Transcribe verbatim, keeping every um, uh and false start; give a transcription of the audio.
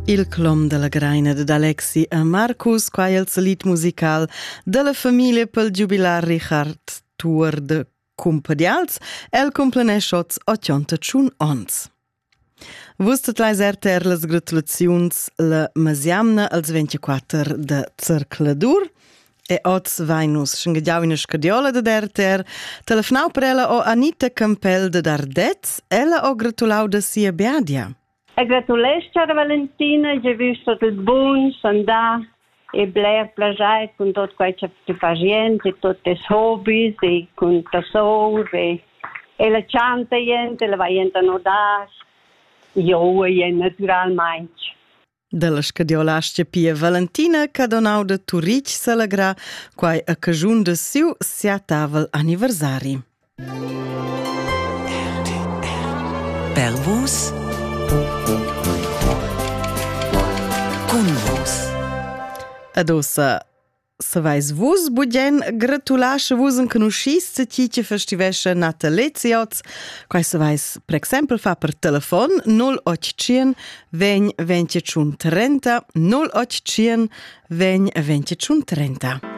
Il clom della graina de Alexi e Marcus, quai il salit musical della famiglia pel giubilar Richard Tuor de Cumpadials, el compleneschots ottantachun ons. Vustet lais erter las gratulaziuns la masiamna als ventiquattro de Cercladur e oz vainus schengadiau in a scadiola de derter, telefonau per ella o Anita Campel de Dardez, ella o gratulau de sia beadia. E gratulesce a Valentina, j'ai vu tot il bun, sanda, e bler plagiat con tot quai c'è più paziente, tutte le hobbies, e con tasor, e, e la chanta gente, la vaienta nodas, io e naturalmente. De la scadiolascia pia Valentina, che donau de Turic s'alegra, quai a cajun de siu sia tavel anniversari. Per vos, con vos. Adossa, se vais vus budgen gratulasche vus en canuscis se tiche festivesche nataleziots, quai se vais, per exempel, fa per telefon null ottocento vegn venticinque trenta null ottocento vegn venticinque trenta.